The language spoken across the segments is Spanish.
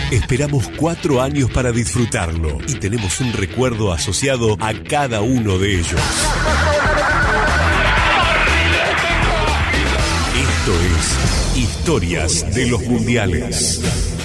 Esperamos 4 años para disfrutarlo y tenemos un recuerdo asociado a cada uno de ellos. Esto es Historias de los Mundiales.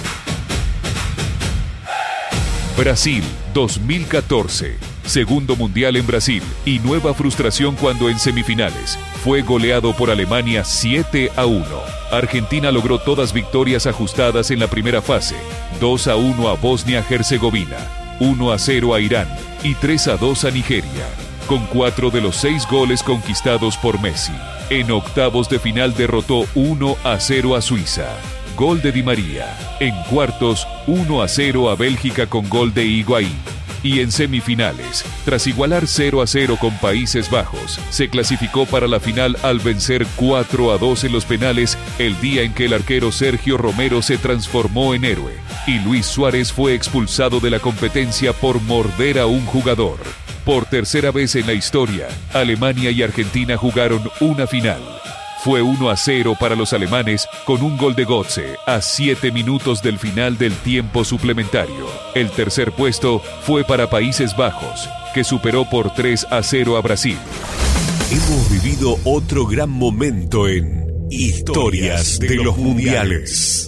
Brasil 2014. Segundo mundial en Brasil y nueva frustración cuando en semifinales fue goleado por Alemania 7-1. Argentina logró todas victorias ajustadas en la primera fase: 2-1 a Bosnia-Herzegovina, 1-0 a Irán y 3-2 a Nigeria, con 4 de los 6 goles conquistados por Messi. En octavos de final derrotó 1-0 a Suiza, gol de Di María. En cuartos, 1-0 a Bélgica con gol de Higuaín. Y en semifinales, tras igualar 0-0 con Países Bajos, se clasificó para la final al vencer 4-2 en los penales, el día en que el arquero Sergio Romero se transformó en héroe y Luis Suárez fue expulsado de la competencia por morder a un jugador. Por tercera vez en la historia, Alemania y Argentina jugaron una final. Fue 1-0 para los alemanes con un gol de Götze a 7 minutos del final del tiempo suplementario. El tercer puesto fue para Países Bajos, que superó por 3-0 a Brasil. Hemos vivido otro gran momento en Historias de los Mundiales.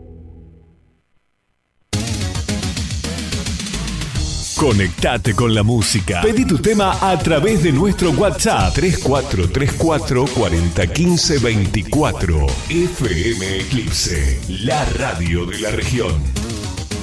Conectate con la música. Pedí tu tema a través de nuestro WhatsApp 3434 4015 24. FM Eclipse, la radio de la región.